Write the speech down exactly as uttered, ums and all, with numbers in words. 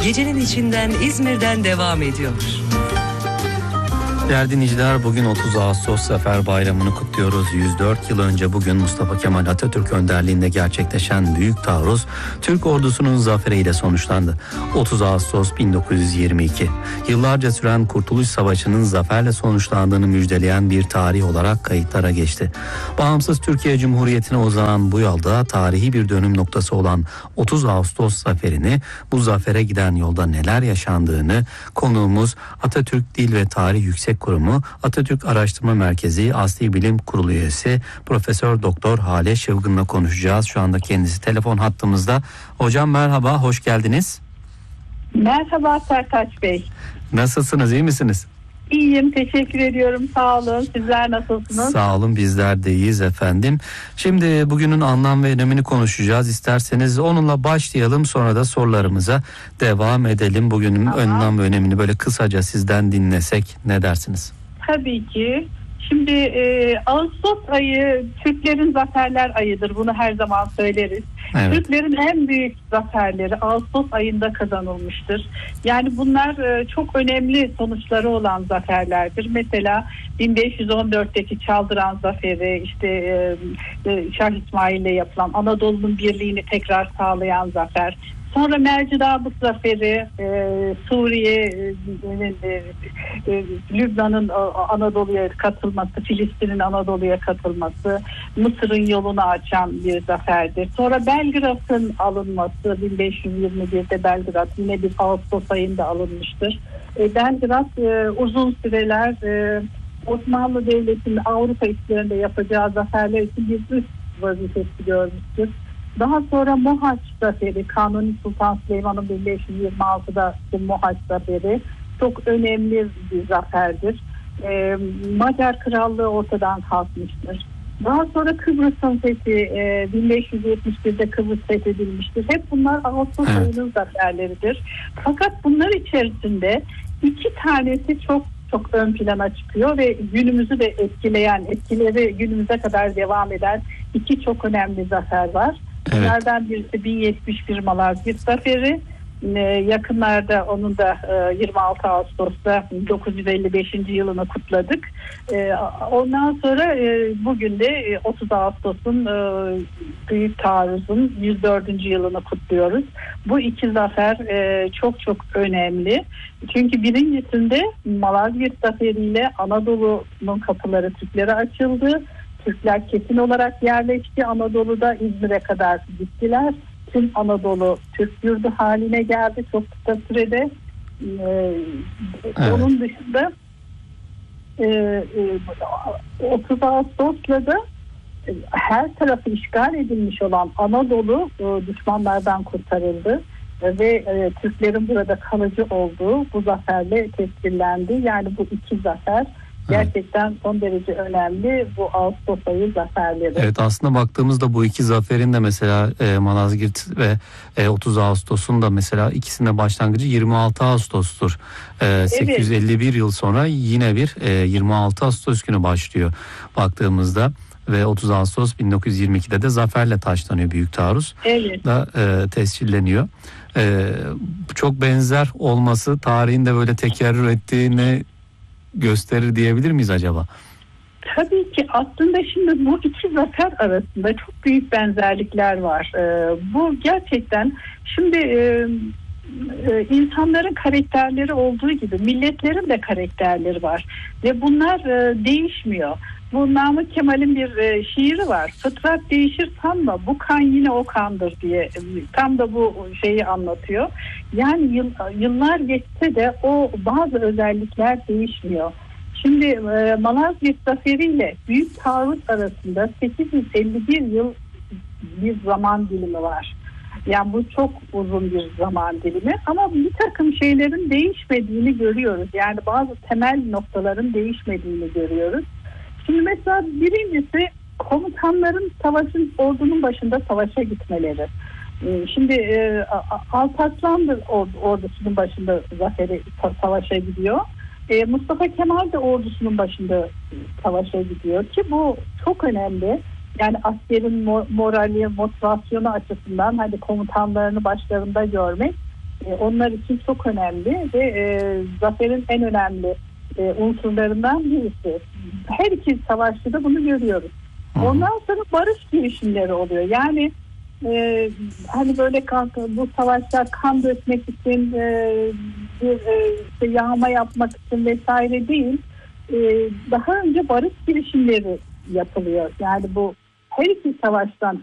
Gecenin içinden İzmir'den devam ediyor. Değerli dinleyiciler, bugün otuz Ağustos Zafer Bayramı'nı kutluyoruz. yüz dört yıl önce bugün Mustafa Kemal Atatürk önderliğinde gerçekleşen büyük taarruz Türk ordusunun zaferiyle sonuçlandı. otuz Ağustos bin dokuz yüz yirmi iki. Yıllarca süren Kurtuluş Savaşı'nın zaferle sonuçlandığını müjdeleyen bir tarih olarak kayıtlara geçti. Bağımsız Türkiye Cumhuriyeti'ne uzanan bu yolda tarihi bir dönüm noktası olan otuz Ağustos zaferini, bu zafere giden yolda neler yaşandığını konuğumuz Atatürk Dil ve Tarih Yüksek Kurumu Atatürk Araştırma Merkezi Asli Bilim Kurulu üyesi Profesör Doktor Hale Şıvgın'la konuşacağız. Şu anda kendisi telefon hattımızda. Hocam merhaba, hoş geldiniz. Merhaba Sertaç Bey. Nasılsınız, iyi misiniz? İyiyim, teşekkür ediyorum. Sağ olun. Sizler nasılsınız? Sağ olun, bizler de iyiyiz efendim. Şimdi bugünün anlam ve önemini konuşacağız. İsterseniz onunla başlayalım, sonra da sorularımıza devam edelim. Bugünün Aha. anlam ve önemini böyle kısaca sizden dinlesek ne dersiniz? Tabii ki. Şimdi e, Ağustos ayı Türklerin zaferler ayıdır. Bunu her zaman söyleriz. Evet. Türklerin en büyük zaferleri Ağustos ayında kazanılmıştır. Yani bunlar e, çok önemli sonuçları olan zaferlerdir. Mesela bin beş yüz on dörtteki Çaldıran Zaferi, işte e, e, Şah İsmail ile yapılan Anadolu'nun birliğini tekrar sağlayan zafer. Sonra Mercidabık Zaferi, e, Suriye, e, e, e, Lübnan'ın Anadolu'ya katılması, Filistin'in Anadolu'ya katılması, Mısır'ın yolunu açan bir zaferdir. Sonra Belgrad'ın alınması, bin beş yüz yirmi birde Belgrad yine bir Ağustos ayında alınmıştır. E, Belgrad e, uzun süreler e, Osmanlı Devleti'nin Avrupa işlerinde yapacağı zaferler için bir üst vazifesi görmüştür. Daha sonra Mohaç Zaferi, Kanuni Sultan Süleyman'ın bin beş yüz yirmi altıda Mohaç Zaferi çok önemli bir zaferdir. Ee, Macar Krallığı ortadan kalkmıştır. Daha sonra Kıbrıs'ın fethi e, bin beş yüz yetmiş birde Kıbrıs fethedilmiştir. Hep bunlar Ağustos evet. ayının zaferleridir. Fakat bunlar içerisinde iki tanesi çok çok ön plana çıkıyor ve günümüzü de etkileyen, etkileri günümüze kadar devam eden iki çok önemli zafer var. Evet. Bunlardan birisi bin yetmiş bir Malazgirt Zaferi. Ee, yakınlarda onun da e, yirmi altı Ağustos'ta dokuz yüz elli beşinci yılını kutladık. Ee, ondan sonra e, bugün de e, otuz Ağustos'un e, Büyük Taarruz'un yüz dördüncü yılını kutluyoruz. Bu iki zafer e, çok çok önemli. Çünkü birincisinde Malazgirt Zaferi'yle Anadolu'nun kapıları Türklere açıldı. Türkler kesin olarak yerleşti. Anadolu'da İzmir'e kadar gittiler. Tüm Anadolu Türk yurdu haline geldi çok kısa sürede. Ee, evet. Onun dışında e, e, otuz Ağustos'la da e, her tarafı işgal edilmiş olan Anadolu e, düşmanlardan kurtarıldı. E, ve e, Türklerin burada kalıcı olduğu bu zaferle tescillendi. Yani bu iki zafer gerçekten son derece önemli bu Ağustos ayı zaferleri. Evet, aslında baktığımızda bu iki zaferin de mesela e, Malazgirt ve e, otuz Ağustos'un da mesela ikisinin başlangıcı yirmi altı Ağustos'tur. E, evet. sekiz yüz elli bir yıl sonra yine bir e, yirmi altı Ağustos günü başlıyor baktığımızda ve otuz Ağustos bin dokuz yüz yirmi ikide de zaferle taşlanıyor büyük taarruz. Evet. Da e, tescilleniyor. E, çok benzer olması tarihin de böyle tekerrür ettiğini gösterir diyebilir miyiz acaba? Tabii ki aslında şimdi bu iki zafer arasında çok büyük benzerlikler var. Ee, bu gerçekten şimdi e, e, insanların karakterleri olduğu gibi milletlerin de karakterleri var ve bunlar e, değişmiyor. Bu Namık Kemal'in bir e, şiiri var. Fıtrat değişir sanma, bu kan yine o kandır diye. Tam da bu şeyi anlatıyor. Yani yıl, yıllar geçse de o bazı özellikler değişmiyor. Şimdi e, Malazgirt Zaferi ile Büyük Taarruz arasında sekiz yüz elli bir yıl bir zaman dilimi var. Yani bu çok uzun bir zaman dilimi ama bir takım şeylerin değişmediğini görüyoruz. Yani bazı temel noktaların değişmediğini görüyoruz. Şimdi mesela birincisi komutanların savaşın ordunun başında savaşa gitmeleri. Şimdi e, Alparslan ordusunun başında zaferi savaşa gidiyor. E, Mustafa Kemal de ordusunun başında savaşa gidiyor ki bu çok önemli. Yani askerin morali, motivasyonu açısından hadi komutanlarını başlarında görmek E, onlar için çok önemli ve e, zaferin en önemli e, unsurlarından birisi. Her iki savaşta da bunu görüyoruz. Ondan sonra barış girişimleri oluyor. Yani e, hani böyle kan, bu savaşlar kan dökmek için e, bir e, işte yağma yapmak için vesaire değil. E, daha önce barış girişimleri yapılıyor. Yani bu her iki savaştan